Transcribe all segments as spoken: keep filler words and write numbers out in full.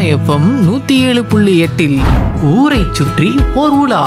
FM நூத்தி ஏழு புள்ளி எட்டில் ஊரை சுற்றி ஓர் உலா.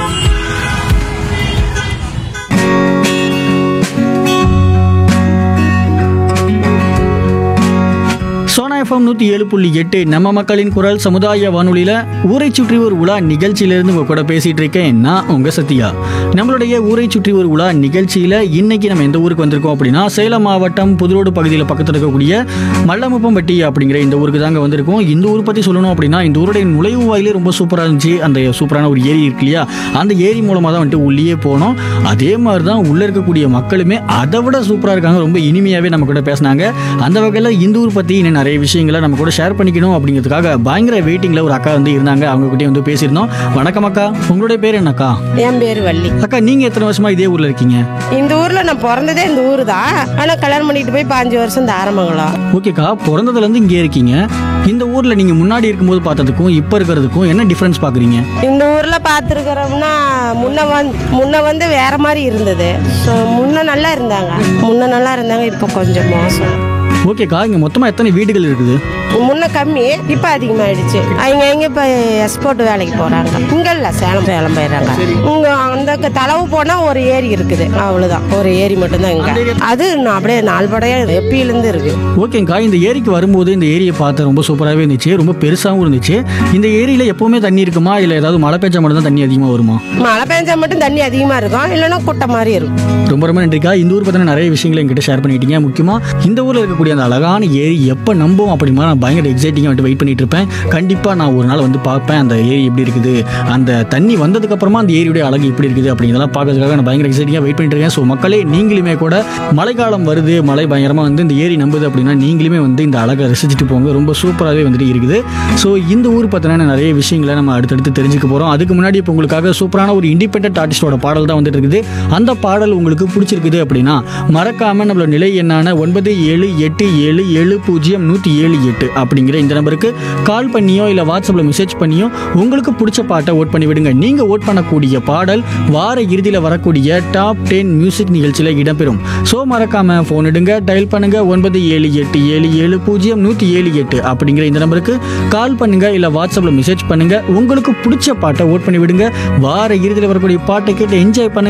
சோனா எஃப்எம் நூற்றி ஏழு புள்ளி எட்டு நம்ம மக்களின் குரல் சமுதாய வானொலியில் ஊரை சுற்றி ஒரு உலா நிகழ்ச்சியிலேருந்து உங்கள் கூட பேசிகிட்டு இருக்கேன் நான் உங்கள் சத்யா. நம்மளுடைய ஊரை சுற்றி ஒரு உலா நிகழ்ச்சியில் இன்னைக்கு நம்ம எந்த ஊருக்கு வந்திருக்கோம் அப்படின்னா சேலம் மாவட்டம் புதுரோடு பகுதியில் பக்கத்தில் இருக்கக்கூடிய மல்லமுப்பம்பட்டி அப்படிங்கிற இந்த ஊருக்கு தாங்க வந்திருக்கோம். இந்த ஊர் பற்றி சொல்லணும் அப்படின்னா இந்த ஊருடைய நுழைவு வாயிலே ரொம்ப சூப்பராக இருந்துச்சு. அந்த சூப்பரான ஒரு ஏரி இருக்கு இல்லையா, அந்த ஏரி மூலமாக தான் வந்துட்டு உள்ளே போனோம். அதே மாதிரி தான் உள்ளே இருக்கக்கூடிய மக்களுமே அதை விட சூப்பராக இருக்காங்க. ரொம்ப இனிமையாகவே நம்ம கூட பேசினாங்க. அந்த வகையில் இந்த ஊர் பற்றி இன்னும் நிறைய விஷயங்களை நம்ம கூட ஷேர் பண்ணிக்கணும் அப்படிங்கிறதுக்காக பயங்கர வெயிட்டிங்ல ஒரு அக்கா வந்து இருந்தாங்க. அவங்க கிட்டே வந்து பேசியிருந்தோம். வணக்கம் அக்கா, உங்களுடைய பேர் என்னக்கா? என் பேர் வள்ளி. அக்கா, நீங்க எத்தனை வருஷமா இதே ஊர்ல இருக்கீங்க? இந்த ஊர்ல நான் பிறந்ததே இந்த ஊரு தான். ஆனா கல்யாணம் பண்ணிட்டு போய் பாஞ்சு வருஷம் இந்த ஆரம்பங்களா. ஓகேக்கா, பிறந்ததுல இருந்து இங்கே இருக்கீங்க. இந்த ஊர்ல நீங்க முன்னாடி இருக்கும்போது பார்த்ததுக்கும் இப்ப இருக்கிறதுக்கும் என்ன டிஃபரன்ஸ் பாக்குறீங்க? இந்த ஊர்ல பாத்துருக்கிறோம்னா முன்ன வந்து முன்ன வந்து வேற மாதிரி இருந்தது. ஸோ முன்ன நல்லா இருந்தாங்க முன்ன நல்லா இருந்தாங்க இப்போ கொஞ்சம் மோசம். ஓகேக்கா, இங்க மொத்தமா எத்தனை வீடுகள் இருக்குது? முன்ன கம்மி, இப்ப அதிகமாயிடுச்சு. அவங்க எங்க இப்ப எக்ஸ்போர்ட் வேலைக்கு போறாங்க. இங்க இல்ல சேலம் சேலம் போயிடுறாங்க. இங்க அந்த தளவு போனா ஒரு ஏரி இருக்குது, அவ்வளவுதான். ஒரு ஏரி மட்டும்தான் இங்க. அது அப்படியே நாள்படையா எப்பியில இருந்து இருக்கு. ஓகேங்கா, இந்த ஏரிக்கு வரும்போது இந்த ஏரியை பார்த்து ரொம்ப சூப்பராகவே இருந்துச்சு, ரொம்ப பெருசாகவும் இருந்துச்சு. இந்த ஏரியில எப்பவுமே தண்ணி இருக்குமா, இல்ல ஏதாவது மழை பெஞ்சா மட்டும் தான் தண்ணி அதிகமா வருமா? மழை பெஞ்சா மட்டும் தண்ணி அதிகமா இருக்கும், இல்லைன்னா குட்டை மாதிரி இருக்கும். ரொம்ப ரொம்ப நன்றிக்கா. இந்த ஊர் பத்தின நிறைய விஷயங்களை என்கிட்ட ஷேர் பண்ணிட்டீங்க. முக்கியமா இந்த ஊர்ல இருக்கக்கூடிய அந்த அழகான ஏரி எப்போ நம்பும் அப்படிமா நான் பயங்கர எக்ஸைட்டிங்காக வந்துட்டு வெயிட் பண்ணிட்டு இருப்பேன். கண்டிப்பாக நான் ஒரு நாள் வந்து பார்ப்பேன் அந்த ஏரி எப்படி இருக்குது, அந்த தண்ணி வந்ததுக்கு அப்புறமா அந்த ஏரியுடைய அழகு எப்படி இருக்குது அப்படிங்கிறதெல்லாம் பார்க்கறதுக்காக நான் பயங்கர எக்ஸைட்டிங்காக வெயிட் பண்ணிட்டு இருக்கேன். ஸோ மக்களே, நீங்களுமே கூட மழைக்காலம் வருது, மழை பயங்கரமாக வந்து இந்த ஏரி நம்புது அப்படின்னா நீங்களுமே வந்து இந்த அழகை ரசிச்சுட்டு போங்க. ரொம்ப சூப்பராகவே வந்துட்டு இருக்குது. ஸோ இந்த ஊர் பற்றின நிறைய விஷயங்களை நம்ம அடுத்தடுத்து தெரிஞ்சுக்க போகிறோம். அதுக்கு முன்னாடி இப்போ உங்களுக்காக சூப்பரான ஒரு இண்டிபெண்டன்ட் ஆர்டிஸ்டோட பாடல் தான் வந்துட்டு இருக்குது. அந்த பாடல் உங்களுக்கு பிடிச்சிருக்குது அப்படின்னா மறக்காம நம்மளோட நிலை எண்ணான ஒன்பது ஏழு எட்டு ஏழு ஏழு பூஜ்ஜியம் நூற்றி ஏழு எட்டு அப்படிங்கிற இந்த நம்பருக்கு கால் பண்ணியோ இல்லை வாட்ஸ்அப்பில் மெசேஜ் பண்ணியோ உங்களுக்கு பிடிச்ச பாட்டை ஓட் பண்ணி விடுங்க. நீங்கள் ஓட் பண்ணக்கூடிய பாடல் வார இறுதியில் வரக்கூடிய டாப் டென் மியூசிக் நிகழ்ச்சியில் இடம்பெறும். ஸோ மறக்காம ஃபோன் எடுங்க, டயல் பண்ணுங்க ஒன்பது ஏழு எட்டு ஏழு ஏழு பூஜ்ஜியம் நூற்றி ஏழு எட்டு அப்படிங்கிற இந்த நம்பருக்கு கால் பண்ணுங்க இல்லை வாட்ஸ்அப்பில் மெசேஜ் பண்ணுங்க. உங்களுக்கு பிடிச்ச பாட்டை ஓட் பண்ணி விடுங்க. வார இறுதியில் வரக்கூடிய பாட்டை கேட்டு என்ஜாய் பண்ணுங்க.